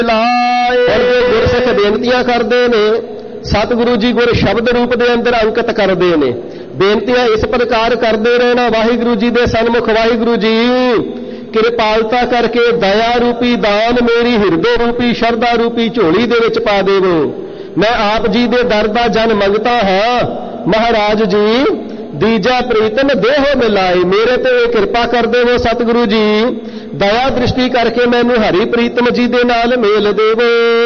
ਲਾਏ। ਗੁਰਸਿੱਖ ਬੇਨਤੀਆਂ ਕਰਦੇ ਨੇ, ਸਤਿਗੁਰੂ ਜੀ ਗੁਰ ਸ਼ਬਦ ਰੂਪ ਦੇ ਅੰਦਰ ਅੰਕਿਤ ਕਰਦੇ ਨੇ। ਬੇਨਤੀਆਂ ਇਸ ਪ੍ਰਕਾਰ ਕਰਦੇ ਰਹਿਣਾ, ਵਾਹਿਗੁਰੂ ਜੀ ਦੇ ਸਨਮੁਖ ਵਾਹਿਗੁਰੂ ਜੀ ਕਿਰਪਾਲਤਾ ਕਰਕੇ ਦਇਆ ਰੂਪੀ ਦਾਨ ਮੇਰੀ ਹਿਰਦੇ ਰੂਪੀ ਸ਼ਰਧਾ ਰੂਪੀ ਝੋਲੀ ਦੇ ਵਿੱਚ ਪਾ ਦੇਵੋ। ਮੈਂ ਆਪ ਜੀ ਦੇ ਦਰ ਦਾ ਜਨ ਮੰਗਤਾ ਹਾਂ, ਮਹਾਰਾਜ ਜੀ ਦੀਜਾ ਪ੍ਰੀਤਮ ਦੇਹੋ ਮਿਲਾਏ। ਮੇਰੇ ਤੇ ਇਹ ਕਿਰਪਾ ਕਰ ਦੇਵੋ ਸਤਿਗੁਰੂ ਜੀ, ਦਇਆ ਦ੍ਰਿਸ਼ਟੀ ਕਰਕੇ ਮੈਨੂੰ ਹਰੀ ਪ੍ਰੀਤਮ ਜੀ ਦੇ ਨਾਲ ਮੇਲ ਦੇਵੋ।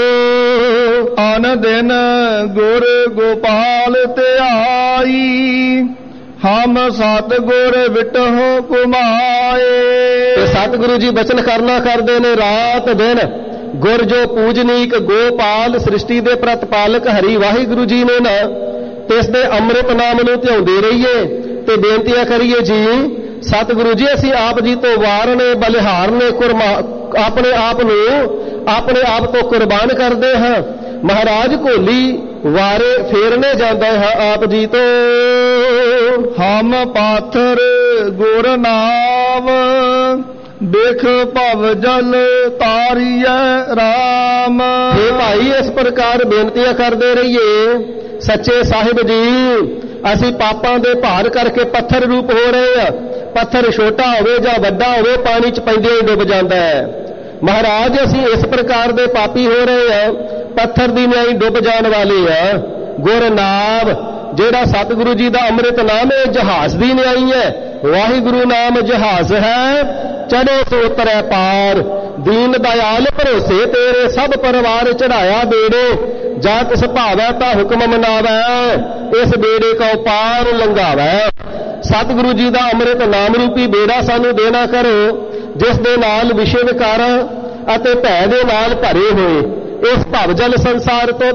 ਆਨ ਦਿਨ ਗੁਰ ਗੋਪਾਲ ਤੇ ਆਈ, ਹਮ ਸਤਿਗੁਰ ਵਿਟਹੁ ਕੁਮਾਏ। ਸਤਿਗੁਰੂ ਜੀ ਬਚਨ ਕਰਨਾ ਕਰਦੇ ਨੇ, ਰਾਤ ਦਿਨ ਗੁਰ ਜੋ ਪੂਜਨੀਕ ਗੋਪਾਲ ਸ੍ਰਿਸ਼ਟੀ ਦੇ ਪ੍ਰਤਪਾਲਕ ਹਰੀ ਵਾਹਿਗੁਰੂ ਜੀ ਨੇ ਨਾ, ਤੇ ਇਸ ਦੇ ਅੰਮ੍ਰਿਤ ਨਾਮ ਨੂੰ ਧਿਆਉਂਦੇ ਰਹੀਏ ਤੇ ਬੇਨਤੀਆਂ ਕਰੀਏ ਜੀ ਸਤਿਗੁਰੂ ਜੀ ਅਸੀਂ ਆਪ ਜੀ ਤੋਂ ਵਾਰ ਨੇ ਬਲਿਹਾਰ ਨੇ ਆਪਣੇ ਆਪ ਤੋਂ ਕੁਰਬਾਨ ਕਰਦੇ ਹਾਂ। ਮਹਾਰਾਜ ਘੋਲੀ ਵਾਰੇ ਫੇਰਨੇ ਜਾਂਦਾ ਹੈ ਆਪ ਜੀ ਤੋਂ। ਹਮ ਪਾਥਰ ਗੁਰ ਨਾਮ, ਦੇਖ ਭਵ ਜਲ ਤਾਰੀਐ ਰਾਮ। ਇਹ ਭਾਈ ਇਸ ਪ੍ਰਕਾਰ ਬੇਨਤੀਆਂ ਕਰਦੇ ਰਹੀਏ ਸੱਚੇ ਸਾਹਿਬ ਜੀ, ਅਸੀਂ ਪਾਪਾਂ ਦੇ ਭਾਰ ਕਰਕੇ ਪੱਥਰ ਰੂਪ ਹੋ ਰਹੇ ਆ। ਪੱਥਰ ਛੋਟਾ ਹੋਵੇ ਜਾਂ ਵੱਡਾ ਹੋਵੇ, ਪਾਣੀ 'ਚ ਪੈਂਦੇ ਹੀ ਡੁੱਬ ਜਾਂਦਾ ਹੈ। ਮਹਾਰਾਜ ਅਸੀਂ ਇਸ ਪ੍ਰਕਾਰ ਦੇ ਪਾਪੀ ਹੋ ਰਹੇ ਆ, ਪੱਥਰ ਦੀ ਨਿਆਈ ਡੁੱਬ ਜਾਣ ਵਾਲੇ ਆ। ਗੁਰਨਾਮ ਜਿਹੜਾ ਸਤਿਗੁਰੂ ਜੀ ਦਾ ਅੰਮ੍ਰਿਤ ਨਾਮ ਹੈ, ਜਹਾਜ਼ ਦੀ ਨਿਆਈ ਹੈ। ਵਾਹਿਗੁਰੂ ਨਾਮ ਜਹਾਜ਼ ਹੈ, ਚੜ੍ਹੇ ਸੋ ਉਤਰੈ ਪਾਰ। ਦੀਨ ਦਇਆਲ ਭਰੋਸੇ ਤੇਰੇ, ਸਭ ਪਰਿਵਾਰ ਚੜਾਇਆ ਬੇੜੇ। ਜਾ ਤਿਸ ਭਾਵੈ ਤਾਂ ਹੁਕਮ ਮਨਾਵੈ, ਇਸ ਬੇੜੇ ਕਉ ਪਾਰ ਲੰਘਾਵੈ। ਸਤਿਗੁਰੂ ਜੀ ਦਾ ਅੰਮ੍ਰਿਤ ਨਾਮ ਰੂਪੀ ਬੇੜਾ ਸਾਨੂੰ ਦੇਣਾ ਕਰੋ, ਜਿਸ ਦੇ ਨਾਲ ਵਿਸ਼ੇ ਵਿਕਾਰਾਂ ਅਤੇ ਭੈ ਦੇ ਨਾਲ ਭਰੇ ਹੋਏ ਇਸ ਭਵਜਲ ਸੰਸਾਰ ਤੋਂ